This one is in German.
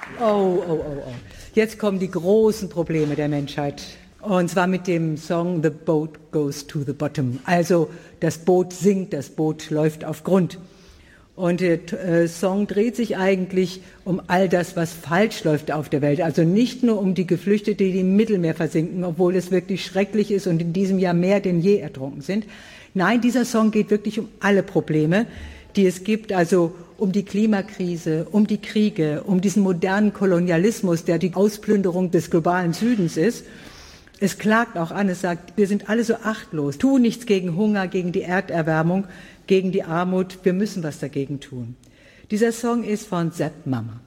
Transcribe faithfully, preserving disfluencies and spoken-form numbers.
Oh, oh, oh, oh. Jetzt kommen die großen Probleme der Menschheit. Und zwar mit dem Song The Boat Goes to the Bottom. Also das Boot sinkt, das Boot läuft auf Grund. Und der äh, Song dreht sich eigentlich um all das, was falsch läuft auf der Welt. Also nicht nur um die Geflüchteten, die im Mittelmeer versinken, obwohl es wirklich schrecklich ist und in diesem Jahr mehr denn je ertrunken sind. Nein, dieser Song geht wirklich um alle Probleme, die es gibt, also um die Klimakrise, um die Kriege, um diesen modernen Kolonialismus, der die Ausplünderung des globalen Südens ist. Es klagt auch an, es sagt, wir sind alle so achtlos, tun nichts gegen Hunger, gegen die Erderwärmung, gegen die Armut, wir müssen was dagegen tun. Dieser Song ist von Sepp Mama.